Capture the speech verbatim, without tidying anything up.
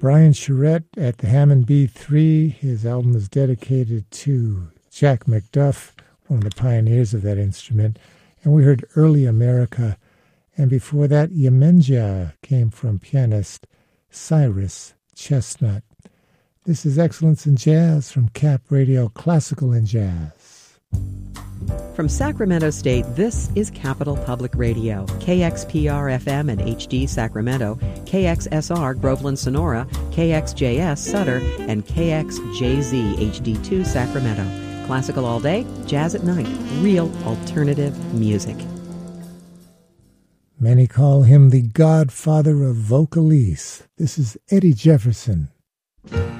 Brian Charette at the Hammond B three. His album is dedicated to Jack McDuff, one of the pioneers of that instrument. And we heard Early America. And before that, Yemenja came from pianist Cyrus Chestnut. This is Excellence in Jazz from Cap Radio, Classical and Jazz. From Sacramento State, this is Capital Public Radio, K X P R F M and H D Sacramento, K X S R Groveland Sonora, K X J S Sutter, and K X J Z H D two Sacramento. Classical all day, jazz at night, real alternative music. Many call him the godfather of vocalese. This is Eddie Jefferson.